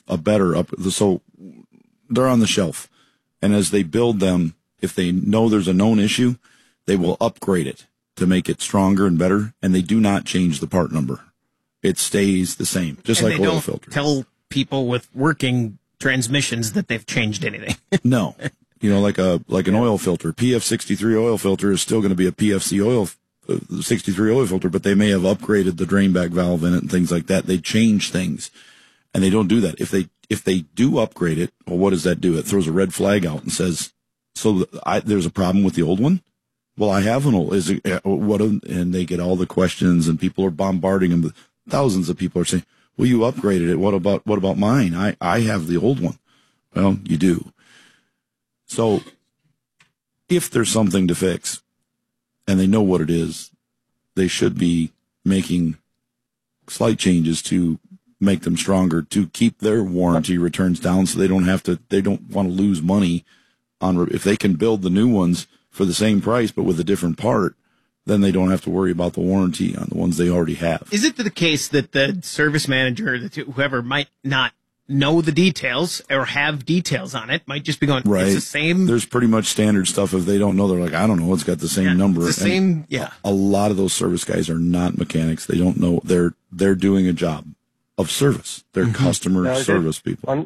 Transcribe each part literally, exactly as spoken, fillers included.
a better up. So they're on the shelf. And as they build them, if they know there's a known issue, they will upgrade it to make it stronger and better. And they do not change the part number. It stays the same, just and like they oil don't filters. Tell people with working transmissions that they've changed anything. No. You know, like a like an oil filter. P F sixty-three oil filter is still going to be a P F C oil uh, sixty-three oil filter, but they may have upgraded the drain back valve in it and things like that. They change things, and they don't do that. If they if they do upgrade it, well, what does that do? It throws a red flag out and says, "So I, there's a problem with the old one." Well, I have an old. Is it uh, what? And they get all the questions, and people are bombarding them. Thousands of people are saying, "Well, you upgraded it. What about what about mine? I I have the old one." Well, you do. So, if there's something to fix, and they know what it is, they should be making slight changes to make them stronger, to keep their warranty returns down, so they don't have to. They don't want to lose money on if they can build the new ones for the same price but with a different part. Then they don't have to worry about the warranty on the ones they already have. Is it the case that the service manager, that whoever might not know the details or have details on it, might just be going, right. It's the same? There's pretty much standard stuff. If they don't know, they're like, I don't know, it's got the same yeah, number. It's the same, and yeah. A, a lot of those service guys are not mechanics. They don't know. They're they're doing a job of service. They're mm-hmm. customer now, service people. On,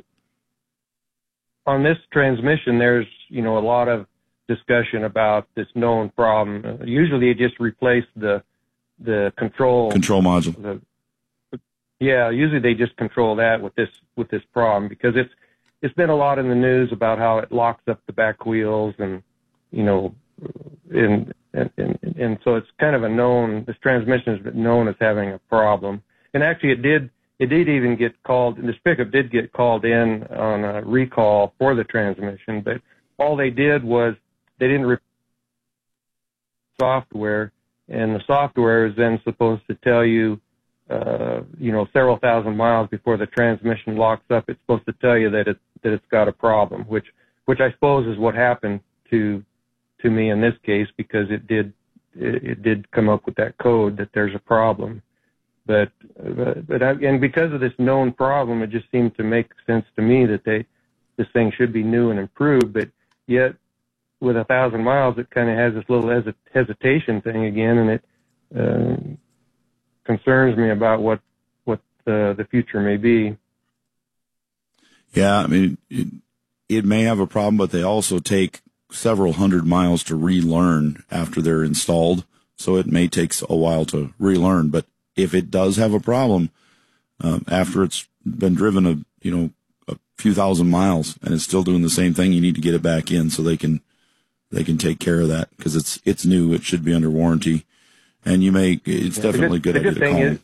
on this transmission, there's, you know, a lot of discussion about this known problem. Uh, usually, it just replace the the control control module. The, yeah, usually they just control that with this with this problem, because it's it's been a lot in the news about how it locks up the back wheels, and you know, and and and, and so it's kind of a known. This transmission is known as having a problem, and actually, it did it did even get called. This pickup did get called in on a recall for the transmission, but all they did was they didn't replace software, and the software is then supposed to tell you, uh, you know, several thousand miles before the transmission locks up, it's supposed to tell you that it that it's got a problem, which which I suppose is what happened to to me in this case, because it did it, it did come up with that code that there's a problem, but but, but I, and because of this known problem, it just seemed to make sense to me that they this thing should be new and improved, but yet, with a thousand miles, it kind of has this little hes- hesitation thing again, and it uh, concerns me about what what uh, the future may be. Yeah, I mean, it, it may have a problem, but they also take several hundred miles to relearn after they're installed, so it may take a while to relearn. But if it does have a problem um, after it's been driven a you know a few thousand miles and it's still doing the same thing, you need to get it back in so they can. They can take care of that, because it's it's new. It should be under warranty, and you may. It's yeah, definitely the good, good. The good thing is,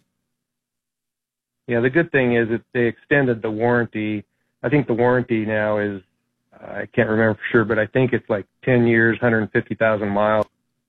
yeah, the good thing is that they extended the warranty. I think the warranty now is, uh, I can't remember for sure, but I think it's like ten years, one hundred fifty thousand miles.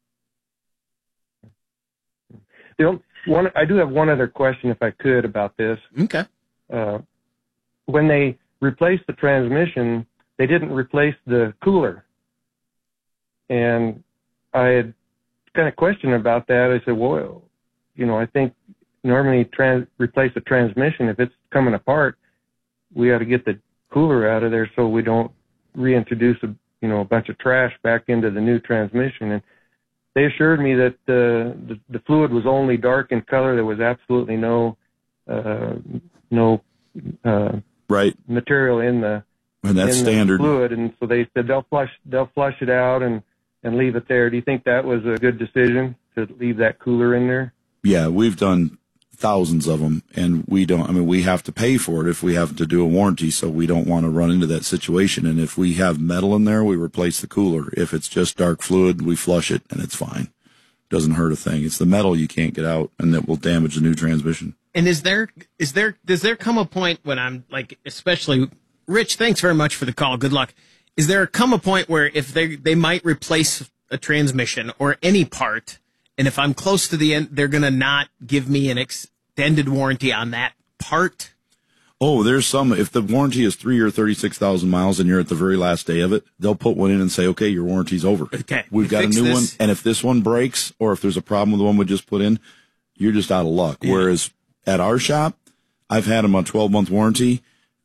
The one, I do have one other question, if I could, about this. Okay. Uh, when they replaced the transmission, they didn't replace the cooler. And I had kind of questioned about that. I said, well, you know, I think normally trans- replace the transmission. If it's coming apart, we ought to get the cooler out of there so we don't reintroduce a, you know, a bunch of trash back into the new transmission. And they assured me that uh, the, the fluid was only dark in color. There was absolutely no, uh, no uh, right material in the, and that's in standard the fluid. And so they said they'll flush, they'll flush it out and, and leave it there. Do you think that was a good decision to leave that cooler in there? Yeah, we've done thousands of them, and we don't, I mean, we have to pay for it if we have to do a warranty, so we don't want to run into that situation. And if we have metal in there, we replace the cooler. If it's just dark fluid, we flush it, and it's fine. Doesn't hurt a thing. It's the metal you can't get out, and that will damage the new transmission. And is there, is there, does there come a point when I'm like, especially, Rich, thanks very much for the call. Good luck. Is there come a point where if they they might replace a transmission or any part, and if I'm close to the end, they're going to not give me an extended warranty on that part? Oh, there's some. If the warranty is three or thirty-six thousand miles, and you're at the very last day of it, they'll put one in and say, "Okay, your warranty's over. Okay, we've got a new this. one, and if this one breaks, or if there's a problem with the one we just put in, you're just out of luck." Yeah. Whereas at our shop, I've had them on twelve month warranty. And I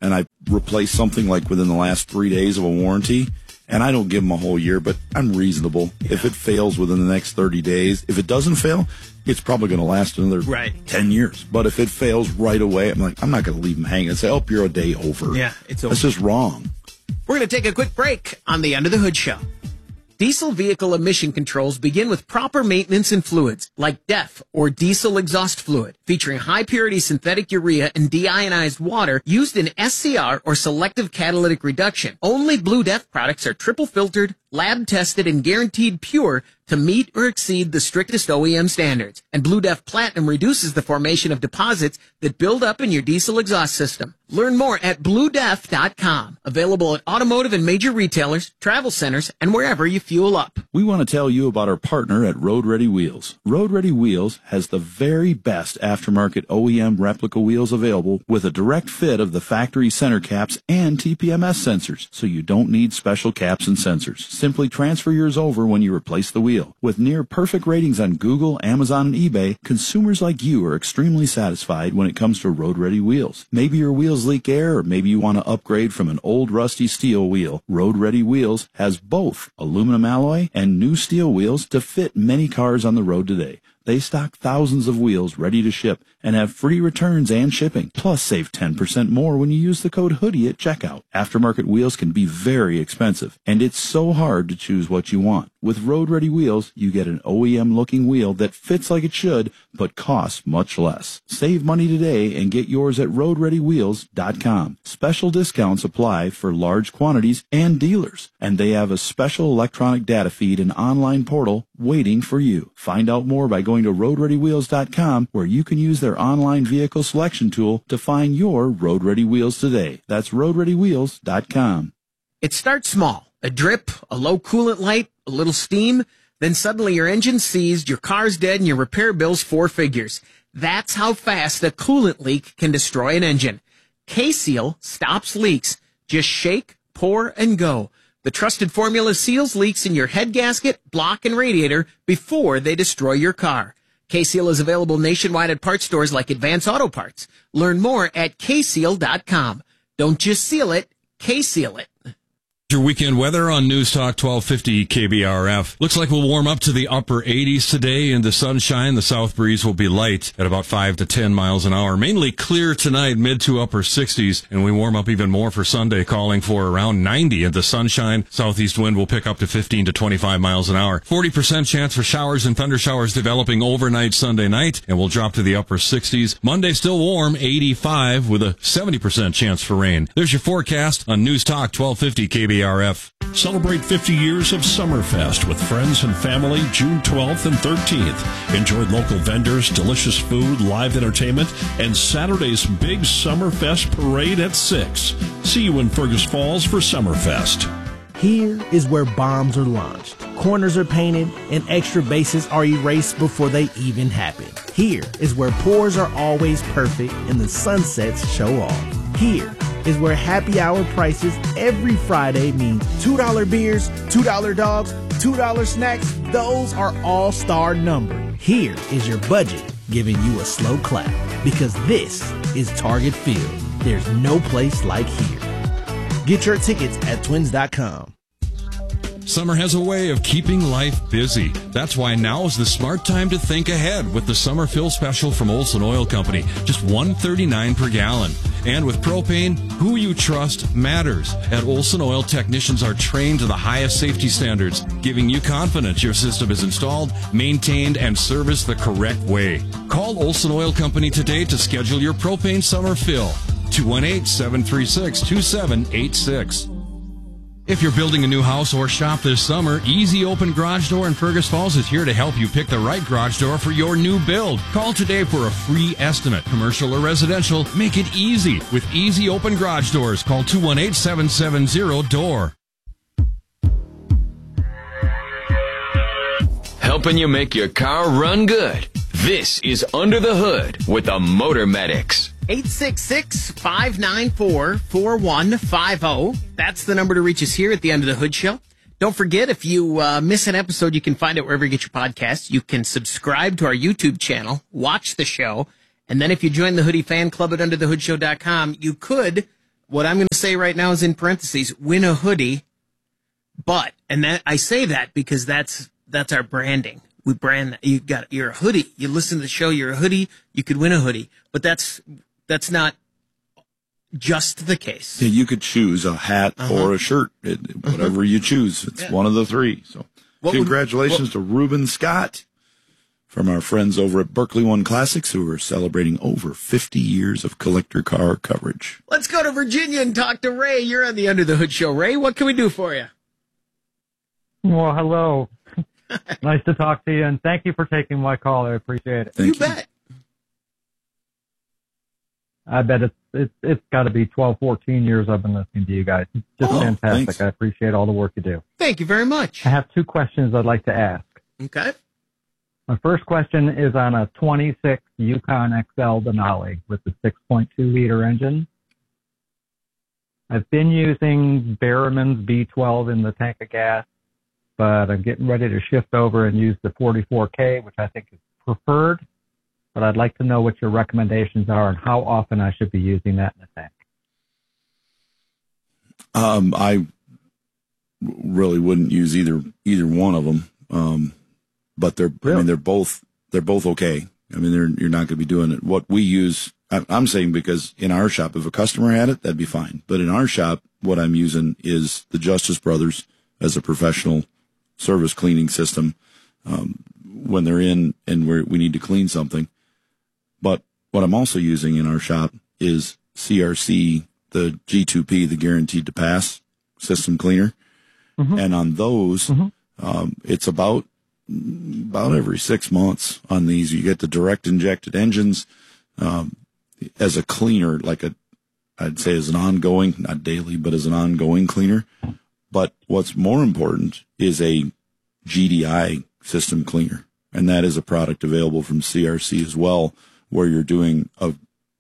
replace something like within the last three days of a warranty, and I don't give them a whole year, but I'm reasonable. Yeah. If it fails within the next thirty days, if it doesn't fail, it's probably going to last another right. ten years. But if it fails right away, I'm like, I'm not going to leave them hanging and say, oh, you're a day over. Yeah, it's over. That's just wrong. We're going to take a quick break on the Under the Hood Show. Diesel vehicle emission controls begin with proper maintenance and fluids, like D E F, or diesel exhaust fluid, featuring high-purity synthetic urea and deionized water used in S C R or selective catalytic reduction. Only Blue D E F products are triple-filtered, lab-tested, and guaranteed pure to meet or exceed the strictest O E M standards. And Blue D E F Platinum reduces the formation of deposits that build up in your diesel exhaust system. Learn more at blue def dot com. Available at automotive and major retailers, travel centers, and wherever you fuel up. We want to tell you about our partner at Road Ready Wheels. Road Ready Wheels has the very best aftermarket O E M replica wheels available with a direct fit of the factory center caps and T P M S sensors, so you don't need special caps and sensors. Simply transfer yours over when you replace the wheel. With near perfect ratings on Google, Amazon, and eBay, consumers like you are extremely satisfied when it comes to Road Ready Wheels. Maybe your wheels leak air, or maybe you want to upgrade from an old rusty steel wheel. Road Ready Wheels has both aluminum alloy and new steel wheels to fit many cars on the road today. They stock thousands of wheels ready to ship and have free returns and shipping. Plus, save ten percent more when you use the code HOODIE at checkout. Aftermarket wheels can be very expensive, and it's so hard to choose what you want. With Road Ready Wheels, you get an O E M-looking wheel that fits like it should, but costs much less. Save money today and get yours at road ready wheels dot com. Special discounts apply for large quantities and dealers, and they have a special electronic data feed and online portal waiting for you. Find out more by going to road ready wheels dot com, where you can use their online vehicle selection tool to find your Road Ready wheels today. That's road ready wheels dot com. It starts small. A drip, a low coolant light, a little steam, then suddenly your engine's seized, your car's dead, and your repair bill's four figures. That's how fast a coolant leak can destroy an engine. K-Seal stops leaks. Just shake, pour, and go. The trusted formula seals leaks in your head gasket, block, and radiator before they destroy your car. K-Seal is available nationwide at parts stores like Advance Auto Parts. Learn more at K seal dot com. Don't just seal it, K-Seal it. Your weekend weather on News Talk twelve fifty K B R F. Looks like we'll warm up to the upper eighties today in the sunshine. The south breeze will be light at about five to ten miles an hour. Mainly clear tonight, mid to upper sixties, and we warm up even more for Sunday, calling for around ninety in the sunshine. Southeast wind will pick up to fifteen to twenty-five miles an hour. forty percent chance for showers and thunder showers developing overnight Sunday night, and we'll drop to the upper sixties. Monday still warm, eighty-five, with a seventy percent chance for rain. There's your forecast on News Talk twelve fifty K B R F. Celebrate fifty years of Summerfest with friends and family June twelfth and thirteenth. Enjoy local vendors, delicious food, live entertainment, and Saturday's big Summerfest parade at six. See you in Fergus Falls for Summerfest. Here is where bombs are launched, corners are painted, and extra bases are erased before they even happen. Here is where pours are always perfect and the sunsets show off. Here is where happy hour prices every Friday means two dollar beers, two dollar dogs, two dollar snacks. Those are all-star numbered. Here is your budget giving you a slow clap, because this is Target Field. There's no place like here. Get your tickets at twins dot com. Summer has a way of keeping life busy. That's why now is the smart time to think ahead with the summer fill special from Olson Oil Company. Just one thirty-nine per gallon. And with propane, who you trust matters. At Olson Oil, technicians are trained to the highest safety standards, giving you confidence your system is installed, maintained, and serviced the correct way. Call Olson Oil Company today to schedule your propane summer fill. two one eight, seven three six, two seven eight six. If you're building a new house or shop this summer, Easy Open Garage Door in Fergus Falls is here to help you pick the right garage door for your new build. Call today for a free estimate. Commercial or residential, make it easy with Easy Open Garage Doors. Call two one eight, seven seven zero, D O O R. Helping you make your car run good. This is Under the Hood with the Motor Medics. eight six six, five nine four, four one five zero. That's the number to reach us here at the Under the Hood Show. Don't forget, if you uh, miss an episode, you can find it wherever you get your podcasts. You can subscribe to our YouTube channel, watch the show, and then if you join the Hoodie Fan Club at under the hood show dot com, you could, what I'm going to say right now is in parentheses, win a hoodie, but, and that I say that because that's that's our branding. We brand that. You got, you're a hoodie. You listen to the show, you're a hoodie, you could win a hoodie. But that's that's not just the case. Yeah, you could choose a hat uh-huh. or a shirt, it, whatever uh-huh. you choose. It's yeah. one of the three. So what congratulations would, what, to Ruben Scott from our friends over at Berkeley One Classics, who are celebrating over fifty years of collector car coverage. Let's go to Virginia and talk to Ray. You're on the Under the Hood Show. Ray, what can we do for you? Well, hello. Nice to talk to you, and thank you for taking my call. I appreciate it. Thank you, you bet. I bet it's it's, it's got to be twelve, fourteen years I've been listening to you guys. It's just oh, fantastic. Thanks. I appreciate all the work you do. Thank you very much. I have two questions I'd like to ask. Okay. My first question is on a twenty-six Yukon X L Denali with the six point two liter engine. I've been using Berriman's B twelve in the tank of gas, but I'm getting ready to shift over and use the forty-four K, which I think is preferred. But I'd like to know what your recommendations are and how often I should be using that in the tank. Um, I really wouldn't use either either one of them. Um, but they're really? I mean they're both they're both okay. I mean they're you're not going to be doing it. What we use, I, I'm saying because in our shop, if a customer had it, that'd be fine. But in our shop, what I'm using is the Justice Brothers as a professional service cleaning system um, when they're in and we're, we need to clean something. But what I'm also using in our shop is C R C, the G two P, the Guaranteed to Pass system cleaner. Mm-hmm. And on those, mm-hmm. um, it's about about every six months on these. You get the direct injected engines um, as a cleaner, like a, I'd say as an ongoing, not daily, but as an ongoing cleaner. But what's more important is a G D I system cleaner. And that is a product available from C R C as well, where you're doing a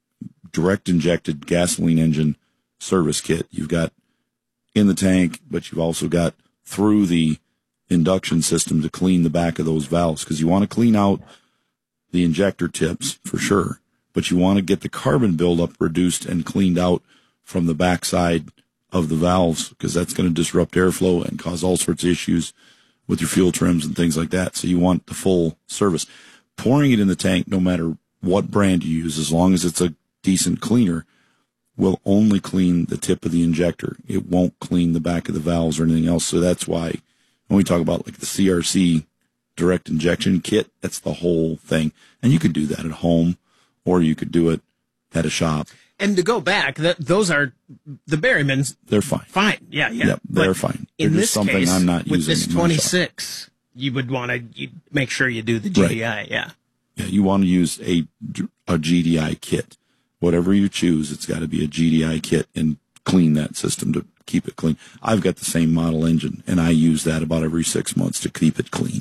direct injected gasoline engine service kit. You've got in the tank, but you've also got through the induction system to clean the back of those valves, because you want to clean out the injector tips for sure, but you want to get the carbon buildup reduced and cleaned out from the backside of the valves, because that's going to disrupt airflow and cause all sorts of issues with your fuel trims and things like that. So you want the full service. Pouring it in the tank, no matter what brand you use, as long as it's a decent cleaner, will only clean the tip of the injector. It won't clean the back of the valves or anything else. So that's why when we talk about like the C R C direct injection kit, that's the whole thing. And you could do that at home, or you could do it at a shop. And to go back, that those are the Berrimans. They're fine. Fine. Yeah, yeah. Yep, they're but fine. They're in just this something case, I'm not with using this twenty-six, you would want to make sure you do the G D I. Right. Yeah. Yeah, you want to use a, a G D I kit. Whatever you choose, it's got to be a G D I kit and clean that system to keep it clean. I've got the same model engine, and I use that about every six months to keep it clean.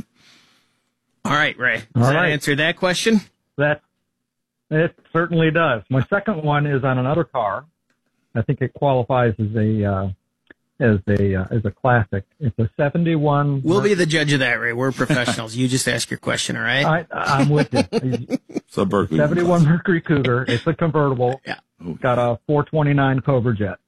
All right, Ray. Does All that right. answer that question? That it certainly does. My second one is on another car. I think it qualifies as a uh, as a uh, as a classic. It's a seventy-one. We'll be the judge of that, Ray. We're professionals. You just ask your question, all right? I, I'm with you. So Berkeley seventy-one Mercury Cougar. It's a convertible. Yeah. It's got a four twenty-nine Cobra Jet.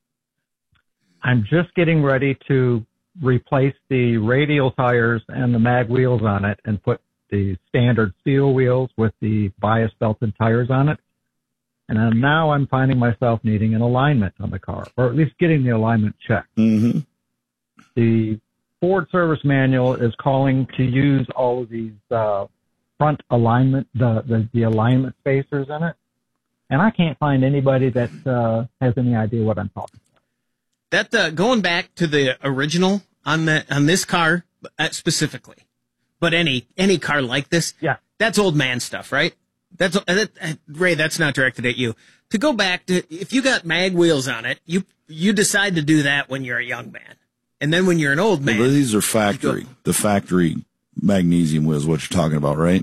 I'm just getting ready to replace the radial tires and the mag wheels on it and put the standard steel wheels with the bias belted tires on it. And now I'm finding myself needing an alignment on the car, or at least getting the alignment checked. Mm-hmm. The Ford service manual is calling to use all of these uh, front alignment, the, the, the alignment spacers in it. And I can't find anybody that uh, has any idea what I'm talking about. That uh, going back to the original on the on this car uh, specifically, but any any car like this, yeah, that's old man stuff, right? That's uh, that, uh, Ray. That's not directed at you. To go back to, if you got mag wheels on it, you you decide to do that when you're a young man, and then when you're an old man, well, these are factory. The factory magnesium wheels. What you're talking about, right?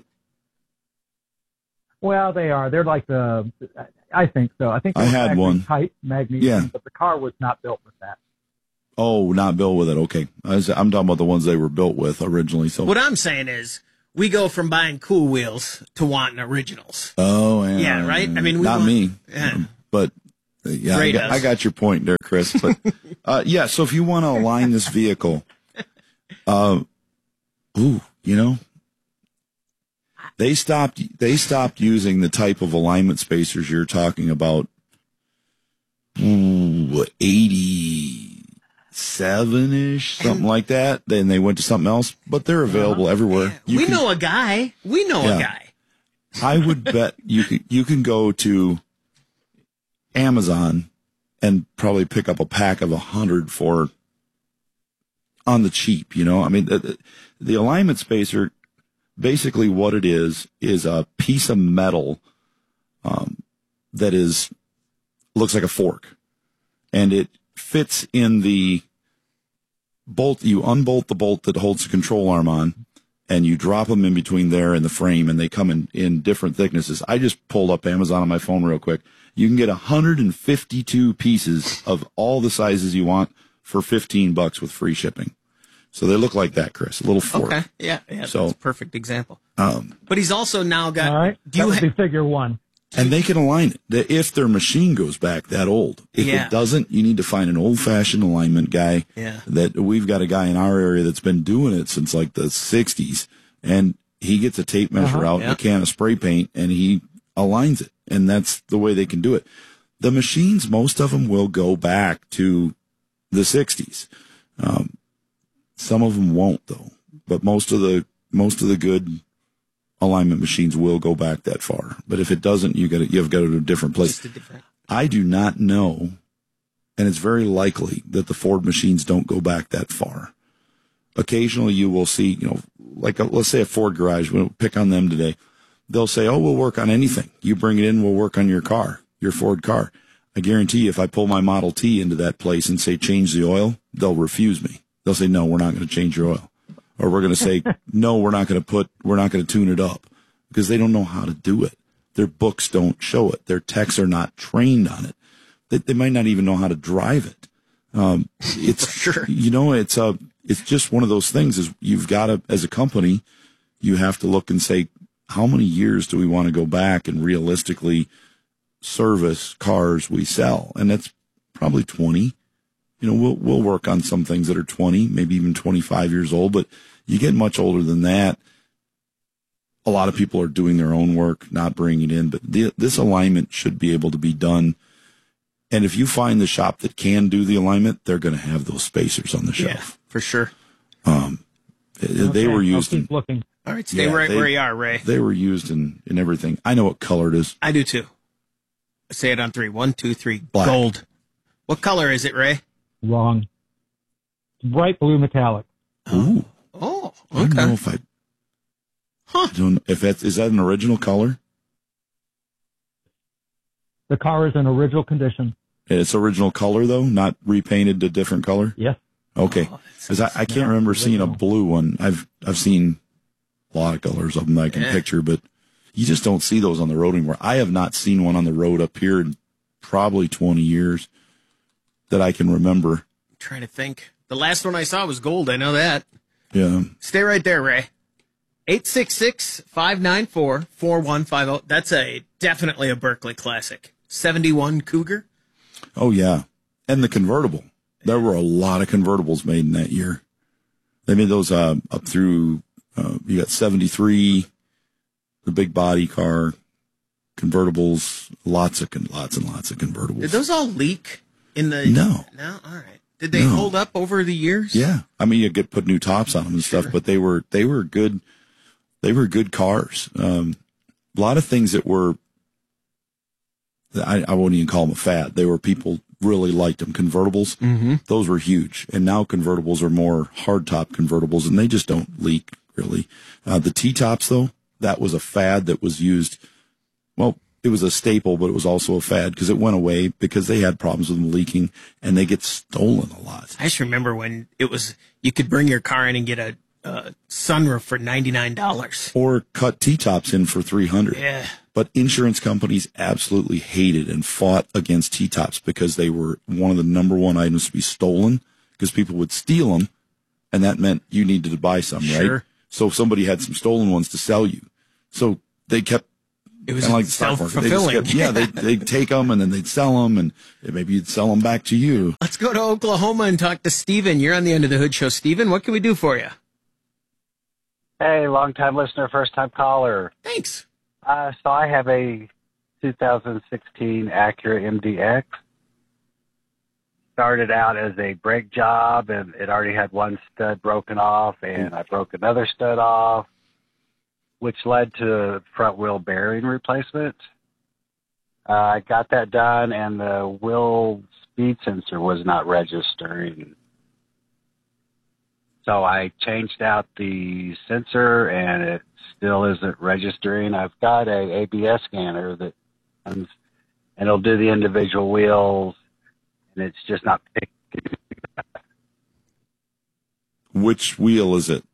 Well, they are. They're like the. I think so. I think I had one type magnesium, yeah. but the car was not built with that. Oh, not built with it. Okay, I was, I'm talking about the ones they were built with originally. So what I'm saying is, we go from buying cool wheels to wanting originals. Oh, yeah, yeah, right. I mean, we not want, me, yeah. but Yeah, I Ray got, does. I got your point there, Chris. But uh, yeah, so if you want to align this vehicle, uh, ooh, you know, they stopped. They stopped using the type of alignment spacers you're talking about. Ooh, eighty-seven ish, something like that. Then they went to something else, but they're available uh-huh. everywhere. You we can, know a guy. We know yeah, a guy. I would bet you can. You can go to Amazon and probably pick up a pack of a hundred for on the cheap, you know, I mean, the, the alignment spacer, basically what it is, is a piece of metal, um, that is, looks like a fork, and it fits in the bolt. You unbolt the bolt that holds the control arm on, and you drop them in between there and the frame, and they come in, in different thicknesses. I just pulled up Amazon on my phone real quick. You can get one hundred fifty-two pieces of all the sizes you want for fifteen bucks with free shipping. So they look like that, Chris. A little fork. Okay. Yeah. Yeah. So, that's a perfect example. Um, but he's also now got. All right. Do that you would ha- be figure one. And they can align it if their machine goes back that old. If yeah. it doesn't, you need to find an old-fashioned alignment guy. Yeah. That we've got a guy in our area that's been doing it since like the sixties, and he gets a tape measure uh-huh. out, yeah. and a can of spray paint, and he aligns it, and that's the way they can do it. The machines, most of them will go back to the sixties. Um, some of them won't, though. But most of the most of the good alignment machines will go back that far. But if it doesn't, you got you've got to go to a different place. A different... I do not know, and it's very likely that the Ford machines don't go back that far. Occasionally, you will see, you know, like a, let's say a Ford garage. We'll pick on them today. They'll say, "Oh, we'll work on anything. You bring it in, we'll work on your car, your Ford car." I guarantee you, if I pull my Model T into that place and say change the oil, they'll refuse me. They'll say, "No, we're not going to change your oil." Or we're going to say, no, we're not going to put, we're not going to tune it up, because they don't know how to do it. Their books don't show it. Their techs are not trained on it. They, they might not even know how to drive it. Um, it's, sure. you know, it's a, it's just one of those things is you've got to, as a company, you have to look and say, how many years do we want to go back and realistically service cars we sell? And that's probably twenty. You know, we'll, we'll work on some things that are twenty, maybe even twenty-five years old, but you get much older than that. A lot of people are doing their own work, not bringing it in, but the, this alignment should be able to be done. And if you find the shop that can do the alignment, they're going to have those spacers on the shelf. Yeah, for sure. Um, okay, they were used I'll keep in, looking. All right, stay yeah, right they, where you are, Ray. They were used in, in everything. I know what color it is. I do too. Say it on three. One, two, three. Black. Gold. What color is it, Ray? Wrong. Bright blue metallic. Ooh. Oh, okay. I don't know if I, huh. I don't know if that's, is that an original color? The car is in original condition. It's original color though, not repainted to different color? Yes. Okay. Oh, Cause I, I can't remember seeing a blue one. I've, I've seen a lot of colors of them that I can Yeah. picture, but you just don't see those on the road anymore. I have not seen one on the road up here in probably twenty years that I can remember. I'm trying to think. The last one I saw was gold. I know that. Yeah. Stay right there, Ray. eight six six, five nine four, four one five zero. That's a definitely a Berkeley classic. seventy-one Cougar. Oh yeah. And the convertible. There were a lot of convertibles made in that year. They made those uh, up through, uh, you got seventy-three, the big body car, convertibles, lots of, con- lots and lots of convertibles. Did those all leak in the? No. No. All right. Did they No. hold up over the years? Yeah. I mean, you get put new tops on them and Sure. stuff, but they were, they were good. They were good cars. Um, a lot of things that were, I, I wouldn't even call them a fad. They were people really liked them. Convertibles, Mm-hmm. those were huge. And now convertibles are more hardtop convertibles, and they just don't leak really. Uh, the T-tops though, that was a fad that was used. Well, it was a staple, but it was also a fad because it went away because they had problems with them leaking, and they get stolen a lot. I just remember when it was, you could bring your car in and get a, a sunroof for ninety-nine dollars. Or cut T-tops in for three hundred dollars. Yeah. But insurance companies absolutely hated and fought against T-tops because they were one of the number one items to be stolen because people would steal them, and that meant you needed to buy some, Sure. right? So somebody had some stolen ones to sell you. So they kept It was kind of like the stock market. They just self-fulfilling. kept- yeah, they they'd take them and then they'd sell them, and maybe you'd sell them back to you. Let's go to Oklahoma and talk to Steven. You're on the End of the Hood Show. Steven, what can we do for you? Hey, long-time listener, first-time caller. Thanks. Uh, so I have a two thousand sixteen Acura M D X. Started out as a brake job, and it already had one stud broken off, and I broke another stud off, which led to front wheel bearing replacement. Uh, I got that done, and the wheel speed sensor was not registering. So I changed out the sensor, and it still isn't registering. I've got a A B S scanner that comes, and it'll do the individual wheels, and it's just not picking. Which wheel is it?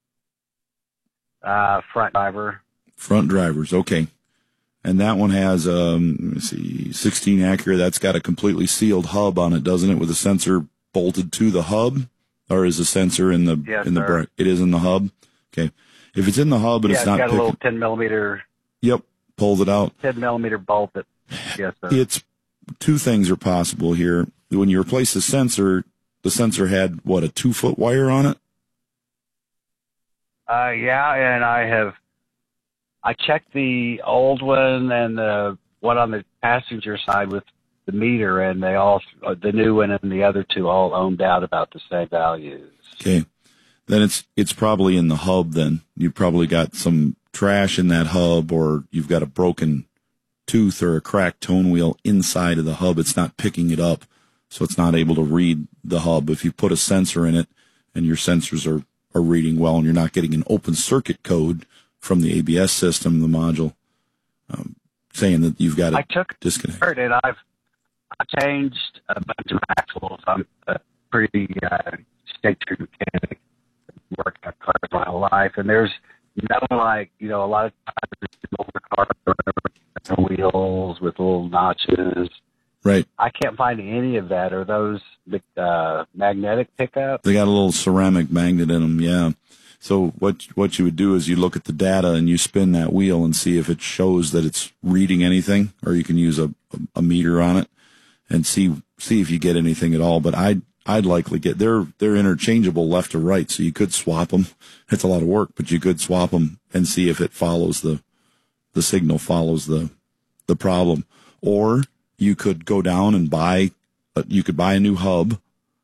Uh, front driver. Front drivers, okay. And that one has, um, let me see, sixteen Acura. That's got a completely sealed hub on it, doesn't it, with a sensor bolted to the hub? Or is the sensor in the Yes, in the sir. brake? It is in the hub. Okay. If it's in the hub and Yeah, it's it's not got picking, a little ten millimeter, yep, pulls it out. ten millimeter bolt. That, yes, sir. It's two things are possible here. When you replace the sensor, the sensor had what, a two foot wire on it? Uh, yeah, and I have, I checked the old one and the one on the passenger side with the meter, and they all, the new one and the other two all ohmed out about the same values. Okay. Then it's it's probably in the hub then. You probably got some trash in that hub, or you've got a broken tooth or a cracked tone wheel inside of the hub. It's not picking it up, so it's not able to read the hub. If you put a sensor in it and your sensors are, are reading well and you're not getting an open circuit code from the A B S system, the module, um, saying that you've got I to took disconnect. it, and I've I changed a bunch of axles. I'm a pretty uh, state true mechanic. Worked on cars my whole life, and there's no, like, you know, a lot of times older cars, wheels with little notches. Right. I can't find any of that. Are those uh, magnetic pickups? They got a little ceramic magnet in them, yeah. So what what you would do is you look at the data and you spin that wheel and see if it shows that it's reading anything, or you can use a, a meter on it and see see if you get anything at all. But I'd I'd likely get they're they're interchangeable left to right, so you could swap them. It's a lot of work, but you could swap them and see if it follows the the signal follows the the problem. Or you could go down and buy uh, you could buy a new hub,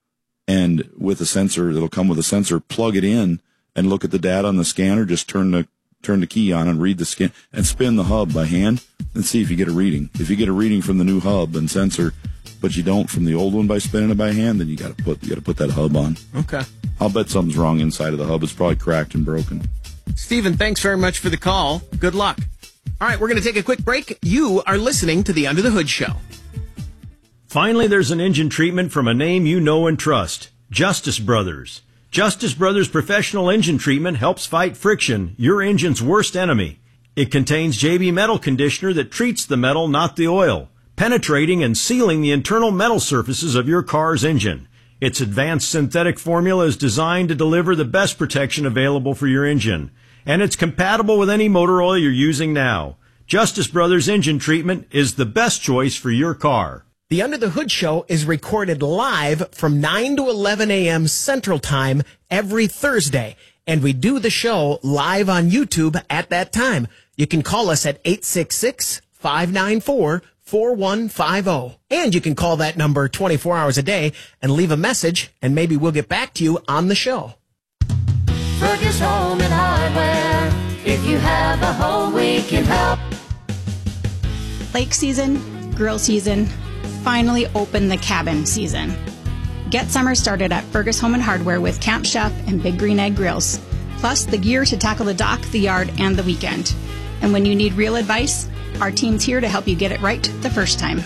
and with a sensor, it'll come with a sensor, plug it in and look at the data on the scanner. Just turn the turn the key on and read the scan and spin the hub by hand and see if you get a reading. If you get a reading from the new hub and sensor, but you don't from the old one by spinning it by hand, then you got to put you got to put that hub on. Okay. I'll bet something's wrong inside of the hub. It's probably cracked and broken. Steven, thanks very much for the call. Good luck. All right, we're going to take a quick break. You are listening to the Under the Hood Show. Finally, there's an engine treatment from a name you know and trust, Justice Brothers. Justice Brothers Professional Engine Treatment helps fight friction, your engine's worst enemy. It contains J B Metal Conditioner that treats the metal, not the oil, penetrating and sealing the internal metal surfaces of your car's engine. Its advanced synthetic formula is designed to deliver the best protection available for your engine, and it's compatible with any motor oil you're using now. Justice Brothers Engine Treatment is the best choice for your car. The Under the Hood Show is recorded live from nine to eleven a.m. Central Time every Thursday, and we do the show live on YouTube at that time. You can call us at eight six six, five nine four, four one five zero. And you can call that number twenty-four hours a day and leave a message, and maybe we'll get back to you on the show. Fergus Home and Hardware. If you have a home, we can help. Lake season, grill season, finally open the cabin season. Get summer started at Fergus Home and Hardware with Camp Chef and Big Green Egg grills, plus the gear to tackle the dock, the yard, and the weekend. And when you need real advice, our team's here to help you get it right the first time.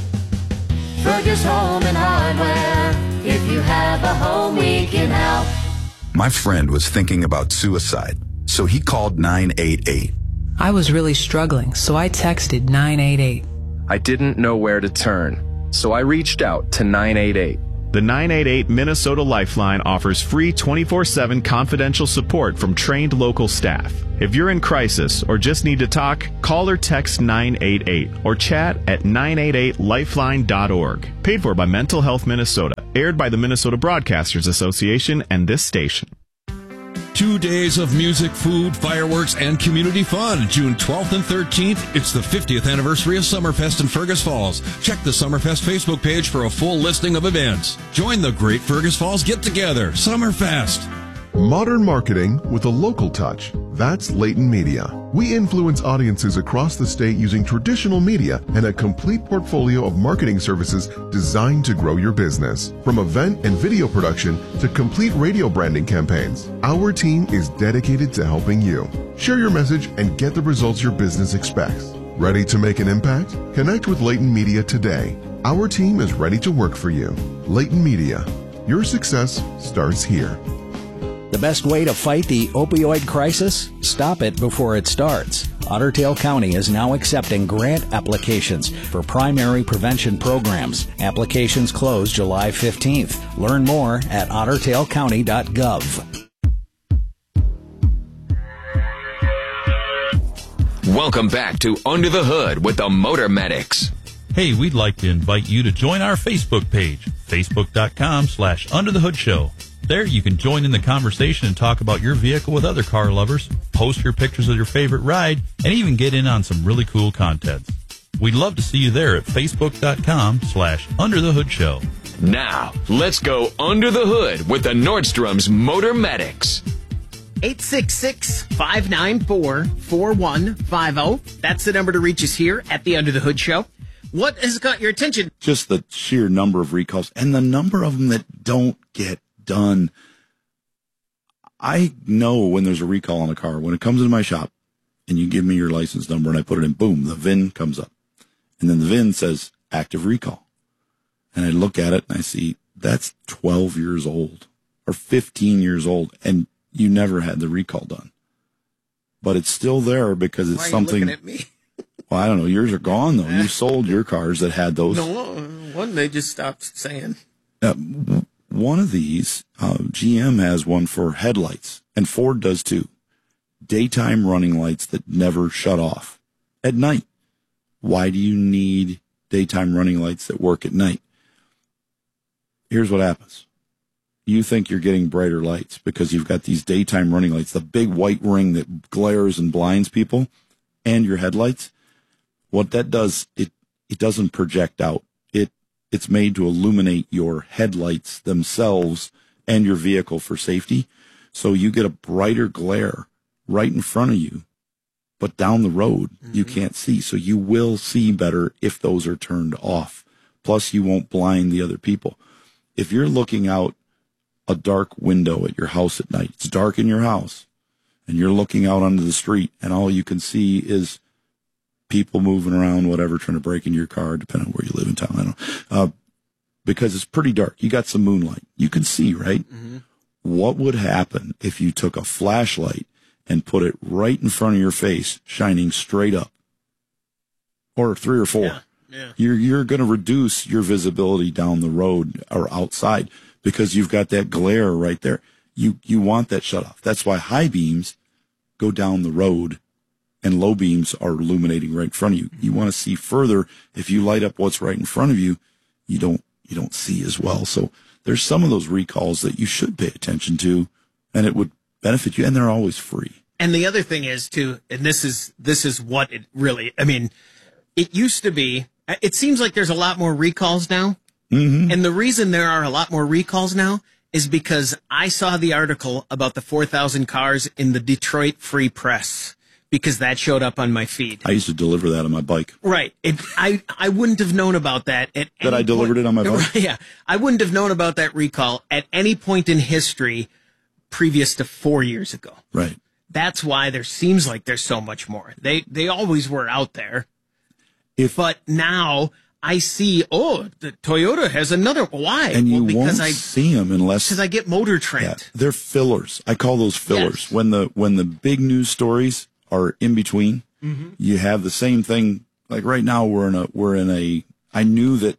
Fergus Home and Hardware. If you have a home, we can help. My friend was thinking about suicide, so he called nine eight eight. I was really struggling, so I texted nine eight eight. I didn't know where to turn, so I reached out to nine eight eight. The nine eight eight Minnesota Lifeline offers free twenty-four seven confidential support from trained local staff. If you're in crisis or just need to talk, call or text nine eight eight or chat at nine eight eight lifeline dot org. Paid for by Mental Health Minnesota. Aired by the Minnesota Broadcasters Association and this station. Two days of music, food, fireworks, and community fun. June twelfth and thirteenth, it's the fiftieth anniversary of Summerfest in Fergus Falls. Check the Summerfest Facebook page for a full listing of events. Join the Great Fergus Falls Get-Together, Summerfest. Modern marketing with a local touch. That's Layton Media. We influence audiences across the state using traditional media and a complete portfolio of marketing services designed to grow your business. From event and video production to complete radio branding campaigns, our team is dedicated to helping you. Share your message and get the results your business expects. Ready to make an impact? Connect with Layton Media today. Our team is ready to work for you. Layton Media. Your success starts here. The best way to fight the opioid crisis? Stop it before it starts. Otter Tail County is now accepting grant applications for primary prevention programs. Applications close July fifteenth. Learn more at otter tail county dot gov. Welcome back to Under the Hood with the Motor Medics. Hey, we'd like to invite you to join our Facebook page, facebook.com slash Under the Hood Show. There, you can join in the conversation and talk about your vehicle with other car lovers, post your pictures of your favorite ride, and even get in on some really cool contests. We'd love to see you there at facebook.com slash Under the Hood Show. Now, let's go under the hood with the Nordstrom's Motor Medics. eight six six, five nine four, four one five zero. That's the number to reach us here at the Under the Hood Show. What has got your attention? Just the sheer number of recalls and the number of them that don't get done. I know when there's a recall on a car. When it comes into my shop and you give me your license number and I put it in, boom, the V I N comes up. And then the V I N says active recall. And I look at it and I see that's twelve years old or fifteen years old and you never had the recall done. But it's still there because it's Why are you something. looking at me? Well, I don't know. Yours are gone though. You sold your cars that had those. No, one they just stopped saying. Uh, One of these, uh, G M has one for headlights, and Ford does too. Daytime running lights that never shut off at night. Why do you need daytime running lights that work at night? Here's what happens. You think you're getting brighter lights because you've got these daytime running lights, the big white ring that glares and blinds people, and your headlights. What that does, it, it doesn't project out. It's made to illuminate your headlights themselves and your vehicle for safety. So you get a brighter glare right in front of you, but down the road, mm-hmm. you can't see. So you will see better if those are turned off. Plus, you won't blind the other people. If you're looking out a dark window at your house at night, it's dark in your house, and you're looking out onto the street, and all you can see is people moving around, whatever, trying to break into your car, depending on where you live in town. I don't know. Uh, because it's pretty dark. You got some moonlight. You can see, right? Mm-hmm. What would happen if you took a flashlight and put it right in front of your face, shining straight up? Or three or four. Yeah, yeah. You're, you're going to reduce your visibility down the road or outside because you've got that glare right there. You, you want that shut off. That's why high beams go down the road and low beams are illuminating right in front of you. You want to see further. If you light up what's right in front of you, you don't, you don't see as well. So there's some of those recalls that you should pay attention to, and it would benefit you, and they're always free. And the other thing is too, and this is, this is what it really, I mean, it used to be, it seems like there's a lot more recalls now. Mm-hmm. And the reason there are a lot more recalls now is because I saw the article about the four thousand cars in the Detroit Free Press. Because that showed up on my feed. I used to deliver that on my bike. Right. It, I, I wouldn't have known about that at That I delivered point. it on my bike? Yeah. I wouldn't have known about that recall at any point in history previous to four years ago. Right. That's why there seems like there's so much more. They they always were out there. If, but now I see, oh, the Toyota has another. Why? And you well, because won't I, see them unless... Because I get Motor Trend. Yeah, they're fillers. I call those fillers. Yes. When the when the big news stories are in between, mm-hmm. you have the same thing. Like right now, we're in a we're in a. I knew that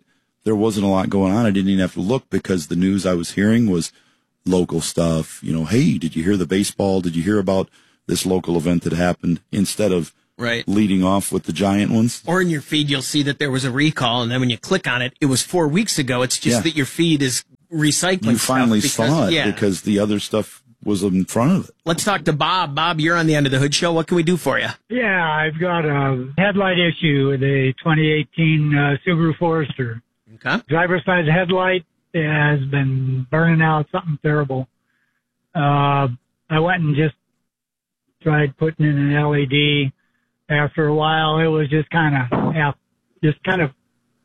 there wasn't a lot going on. I didn't even have to look because the news I was hearing was local stuff. You know, hey, did you hear the baseball? Did you hear about this local event that happened? Instead of right. leading off with the giant ones. Or in your feed, you'll see that there was a recall, and then when you click on it, it was four weeks ago. It's just Yeah. that your feed is recycling You finally stuff. Because, saw it yeah. because the other stuff was in front of it. Let's talk to Bob. Bob, you're on the Under the Hood show. What can we do for you? Yeah, I've got a headlight issue with a twenty eighteen uh, Subaru Forester. Okay. Driver's side headlight has been burning out, something terrible. Uh, I went and just tried putting in an L E D. After a while, it was just kind of half, just kind of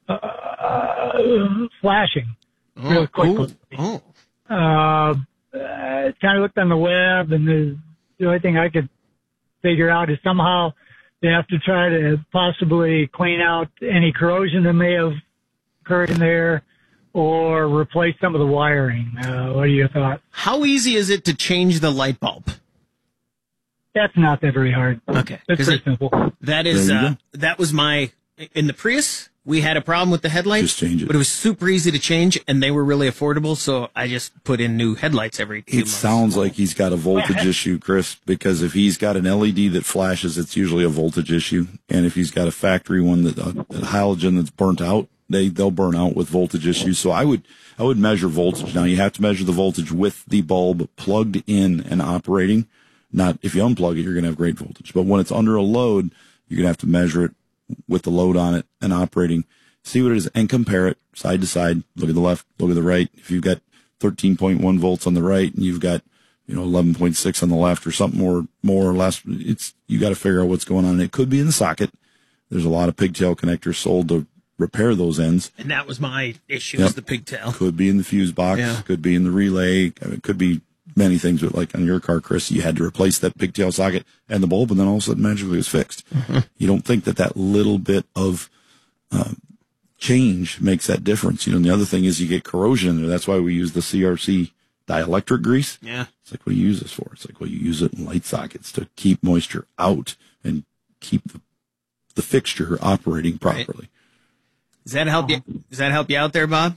uh, flashing Oh, real quickly. Oh. Uh, I kind of looked on the web, and the, the only thing I could figure out is somehow they have to try to possibly clean out any corrosion that may have occurred in there or replace some of the wiring. Uh, what are your thoughts? How easy is it to change the light bulb? That's not that very hard. Okay. That's 'Cause pretty it- simple. That is, There you uh, that was my, in the Prius, we had a problem with the headlights. Just change it. But it was super easy to change, and they were really affordable, so I just put in new headlights every few It months. sounds like he's got a voltage issue, Chris, because if he's got an L E D that flashes, it's usually a voltage issue. And if he's got a factory one that, uh, a halogen that's burnt out, they, they'll burn out with voltage issues. So I would, I would measure voltage. Now you have to measure the voltage with the bulb plugged in and operating. Not if you unplug it, you're going to have great voltage. But when it's under a load, you're going to have to measure it with the load on it and operating. See what it is and compare it side to side. Look at the left, look at the right. If you've got thirteen point one volts on the right and you've got, you know, eleven point six on the left or something more, more or less, it's, you got to figure out what's going on. It could be in the socket. There's a lot of pigtail connectors sold to repair those ends. And that was my issue, Yep. is the pigtail. Could be in the fuse box. Yeah. Could be in the relay. It could be many things, but like on your car, Chris, you had to replace that pigtail socket and the bulb, and then all of a sudden magically it was fixed. Mm-hmm. You don't think that that little bit of uh, change makes that difference. You know, and the other thing is you get corrosion in there. That's why we use the C R C dielectric grease. Yeah. It's like, what do you use this for? It's like, well, you use it in light sockets to keep moisture out and keep the, the fixture operating properly. Does that help you? Does that help you out there, Bob?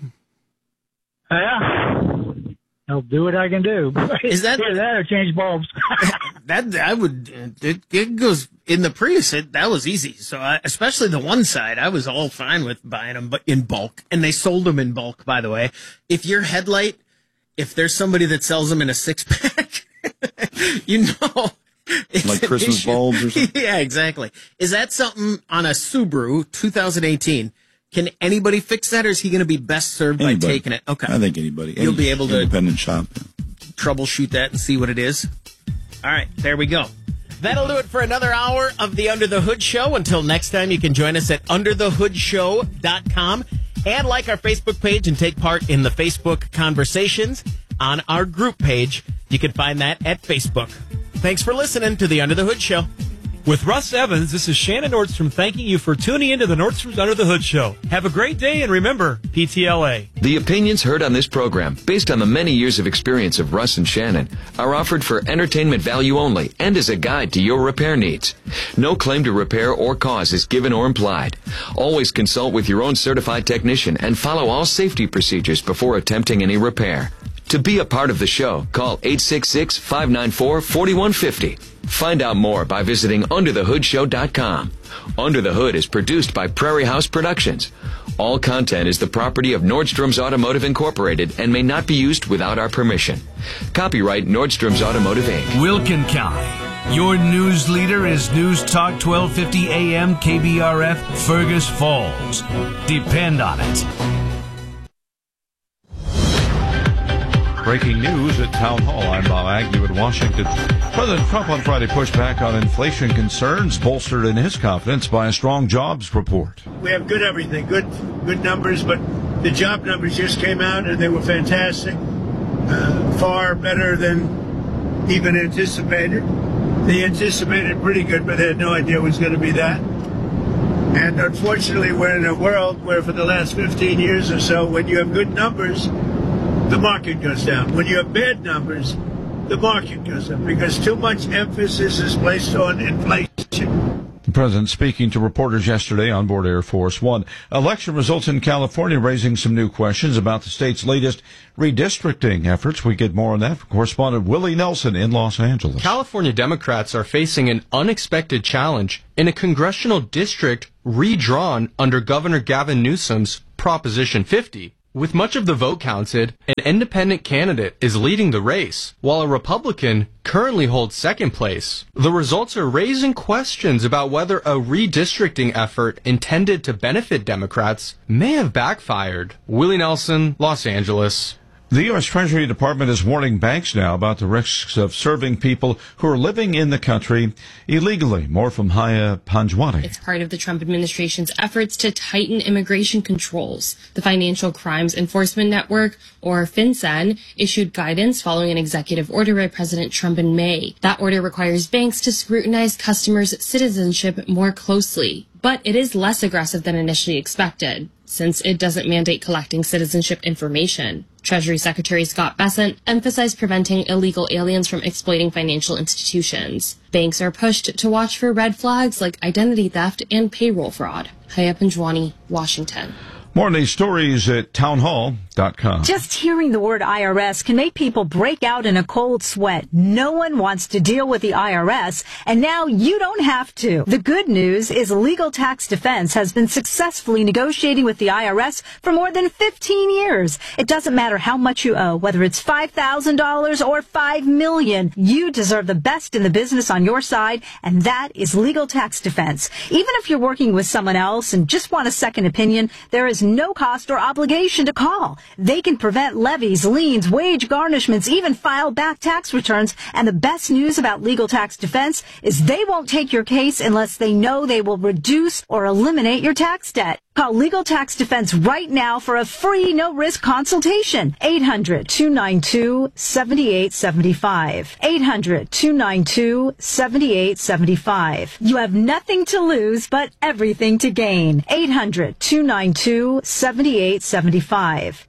Yeah. I'll do what I can do. Is that Either that or change bulbs? That I would. It, it goes in the Prius. It, that was easy. So I, especially the one side, I was all fine with buying them, but in bulk, and they sold them in bulk. By the way, if your headlight, if there's somebody that sells them in a six pack, you know, it's Like an Christmas issue. bulbs or something? Yeah, exactly. Is that something on a Subaru twenty eighteen? Can anybody fix that, or is he going to be best served Anybody. by taking it? Okay, I think anybody. You'll Any be able to independent shop. troubleshoot that and see what it is. All right, there we go. That'll do it for another hour of the Under the Hood Show. Until next time, you can join us at under the hood show dot com and like our Facebook page and take part in the Facebook conversations on our group page. You can find that at Facebook. Thanks for listening to the Under the Hood Show. With Russ Evans, this is Shannon Nordstrom thanking you for tuning into the Nordstrom's Under the Hood Show. Have a great day, and remember, P T L A. The opinions heard on this program, based on the many years of experience of Russ and Shannon, are offered for entertainment value only and as a guide to your repair needs. No claim to repair or cause is given or implied. Always consult with your own certified technician and follow all safety procedures before attempting any repair. To be a part of the show, call eight six six, five nine four, four one five zero. Find out more by visiting under the hood show dot com. Under the Hood is produced by Prairie House Productions. All content is the property of Nordstrom's Automotive Incorporated and may not be used without our permission. Copyright Nordstrom's Automotive Incorporated. Wilkin County. Your news leader is News Talk twelve fifty A M K B R F Fergus Falls. Depend on it. Breaking news at Town Hall. I'm Bob Agnew in Washington. President Trump on Friday pushed back on inflation concerns, bolstered in his confidence by a strong jobs report. We have good everything, good good numbers, but the job numbers just came out and they were fantastic, uh, far better than even anticipated. They anticipated pretty good, but they had no idea it was going to be that. And unfortunately, we're in a world where for the last fifteen years or so, when you have good numbers, the market goes down. When you have bad numbers, the market goes up because too much emphasis is placed on inflation. The president speaking to reporters yesterday on board Air Force One. Election results in California raising some new questions about the state's latest redistricting efforts. We get more on that from correspondent Willie Nelson in Los Angeles. California Democrats are facing an unexpected challenge in a congressional district redrawn under Governor Gavin Newsom's Proposition fifty. With much of the vote counted, an independent candidate is leading the race, while a Republican currently holds second place. The results are raising questions about whether a redistricting effort intended to benefit Democrats may have backfired. Willie Nelson, Los Angeles. The U S Treasury Department is warning banks now about the risks of serving people who are living in the country illegally. More from Haya Panjwani. It's part of the Trump administration's efforts to tighten immigration controls. The Financial Crimes Enforcement Network, or FinCEN, issued guidance following an executive order by President Trump in May. That order requires banks to scrutinize customers' citizenship more closely. But it is less aggressive than initially expected, since it doesn't mandate collecting citizenship information. Treasury Secretary Scott Bessent emphasized preventing illegal aliens from exploiting financial institutions. Banks are pushed to watch for red flags like identity theft and payroll fraud. Haya Panjwani, Washington. More on these stories at townhall dot com. Just hearing the word I R S can make people break out in a cold sweat. No one wants to deal with the I R S, and now you don't have to. The good news is Legal Tax Defense has been successfully negotiating with the I R S for more than fifteen years. It doesn't matter how much you owe, whether it's five thousand dollars or five million dollars. You deserve the best in the business on your side, and that is Legal Tax Defense. Even if you're working with someone else and just want a second opinion, there is no cost or obligation to call. They can prevent levies, liens, wage garnishments, even file back tax returns. And the best news about Legal Tax Defense is they won't take your case unless they know they will reduce or eliminate your tax debt. Call Legal Tax Defense right now for a free, no-risk consultation. eight hundred, two nine two, seven eight seven five. eight hundred, two nine two, seven eight seven five. You have nothing to lose, but everything to gain. eight hundred, two nine two, seven eight seven five.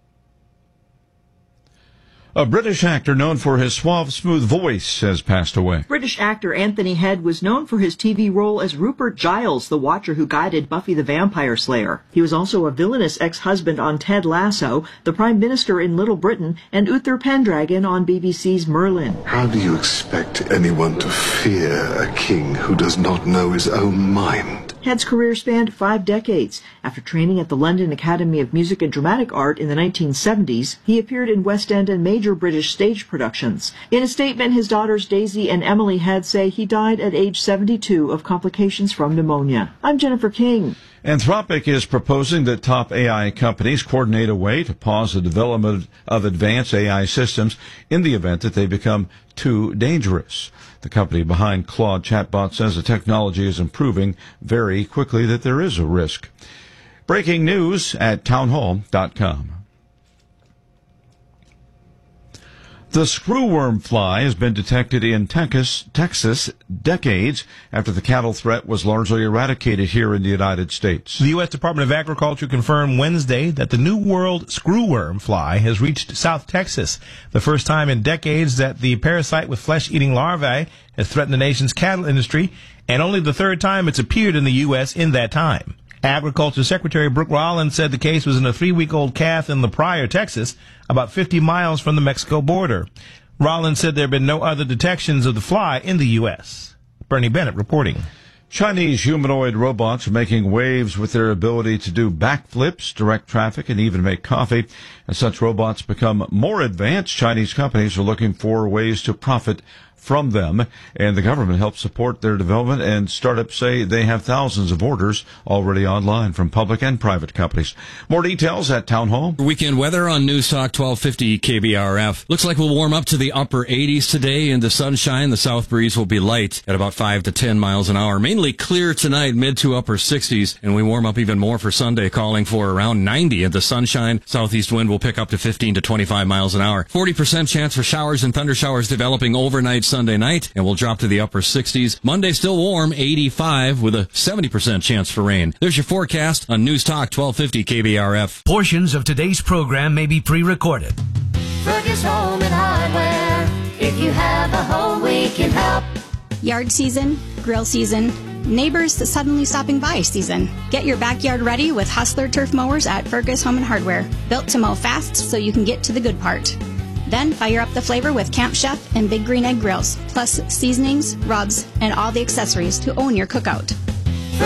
A British actor known for his suave, smooth voice has passed away. British actor Anthony Head was known for his T V role as Rupert Giles, the Watcher who guided Buffy the Vampire Slayer. He was also a villainous ex-husband on Ted Lasso, the Prime Minister in Little Britain, and Uther Pendragon on B B C's Merlin. How do you expect anyone to fear a king who does not know his own mind? Head's career spanned five decades. After training at the London Academy of Music and Dramatic Art in the nineteen seventies, he appeared in West End and major British stage productions. In a statement, his daughters Daisy and Emily Head say he died at age seventy-two of complications from pneumonia. I'm Jennifer King. Anthropic is proposing that top A I companies coordinate a way to pause the development of advanced A I systems in the event that they become too dangerous. The company behind Claude Chatbot says the technology is improving very quickly, that there is a risk. Breaking news at townhall dot com. The screwworm fly has been detected in Texas, Texas decades after the cattle threat was largely eradicated here in the United States. The U S Department of Agriculture confirmed Wednesday that the New World screwworm fly has reached South Texas, the first time in decades that the parasite with flesh-eating larvae has threatened the nation's cattle industry, and only the third time it's appeared in the U S in that time. Agriculture Secretary Brooke Rollins said the case was in a three-week-old calf in La Pryor, Texas, about fifty miles from the Mexico border. Rollins said there have been no other detections of the fly in the U S. Bernie Bennett reporting. Chinese humanoid robots are making waves with their ability to do backflips, direct traffic, and even make coffee. As such robots become more advanced, Chinese companies are looking for ways to profit from them, and the government helps support their development, and startups say they have thousands of orders already online from public and private companies. More details at Town Hall. Weekend weather on News Talk twelve fifty K B R F. Looks like we'll warm up to the upper eighties today in the sunshine. The south breeze will be light at about five to ten miles an hour. Mainly clear tonight, mid to upper sixties, and we warm up even more for Sunday, calling for around ninety in the sunshine. Southeast wind will pick up to fifteen to twenty-five miles an hour. forty percent chance for showers and thunder showers developing overnight Sunday night, and we'll drop to the upper sixties. Monday still warm, eighty-five, with a seventy percent chance for rain. There's your forecast on News Talk twelve fifty K B R F. Portions of today's program may be pre-recorded. Fergus Home and Hardware. If you have a home, we can help. Yard season, grill season, Neighbors suddenly stopping by season. Get your backyard ready with Hustler turf mowers at Fergus Home and Hardware. Built to mow fast so you can get to the good part. Then fire up the flavor with Camp Chef and Big Green Egg grills, plus seasonings, rubs, and all the accessories to own your cookout.